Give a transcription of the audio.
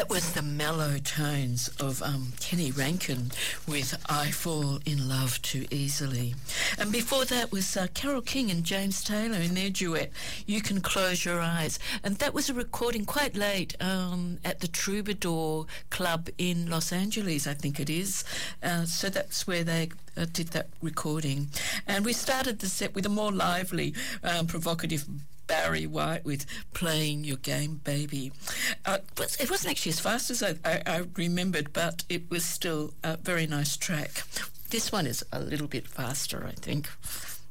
That was the mellow tones of Kenny Rankin with I Fall in Love Too Easily. And before that was Carole King and James Taylor in their duet, You Can Close Your Eyes. And that was a recording quite late at the Troubadour Club in Los Angeles, I think it is. So that's where they did that recording. And we started the set with a more lively, provocative Barry White with Playing Your Game, Baby. It wasn't actually as fast as I remembered, but it was still a very nice track. This one is a little bit faster, I think.